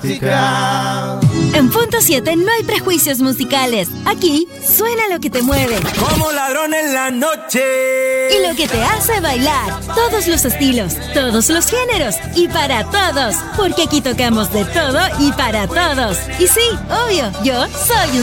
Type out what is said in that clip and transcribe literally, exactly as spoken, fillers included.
En Punto siete no hay prejuicios musicales. Aquí suena lo que te mueve. Como ladrón en la noche. Y lo que te hace bailar. Todos los estilos, todos los géneros. Y para todos. Porque aquí tocamos de todo y para todos. Y sí, obvio, yo soy un